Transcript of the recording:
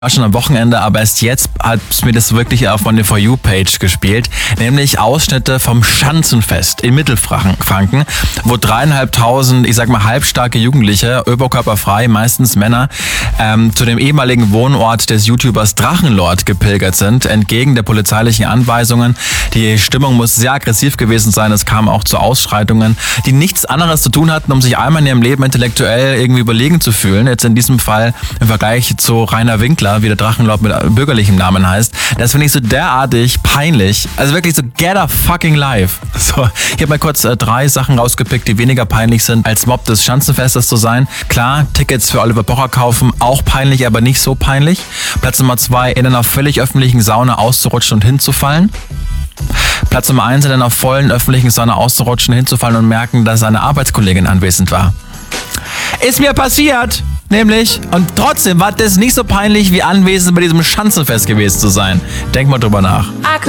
War schon am Wochenende, aber erst jetzt hat mir das wirklich von der For You-Page gespielt, nämlich Ausschnitte vom Schanzenfest in Mittelfranken, wo 3.500, ich sag mal halbstarke Jugendliche, oberkörperfrei, meistens Männer, zu dem ehemaligen Wohnort des YouTubers Drachenlord gepilgert sind, entgegen der polizeilichen Anweisungen. Die Stimmung muss sehr aggressiv gewesen sein, es kam auch zu Ausschreitungen, die nichts anderes zu tun hatten, um sich einmal in ihrem Leben intellektuell irgendwie überlegen zu fühlen. Jetzt in diesem Fall im Vergleich zu Rainer Winkler, wie der Drachenlord mit bürgerlichem Namen heißt. Das finde ich so derartig peinlich. Also wirklich so get a fucking life. So, ich habe mal kurz 3 Sachen rausgepickt, die weniger peinlich sind, als Mob des Schanzenfestes zu sein. Klar, Tickets für Oliver Pocher kaufen, auch peinlich, aber nicht so peinlich. Platz Nummer 2, in einer völlig öffentlichen Sauna auszurutschen und hinzufallen. Platz Nummer 1, in einer vollen öffentlichen Sauna auszurutschen, hinzufallen und merken, dass eine Arbeitskollegin anwesend war. Ist mir passiert! Nämlich, und trotzdem war das nicht so peinlich wie anwesend bei diesem Schanzenfest gewesen zu sein. Denk mal drüber nach.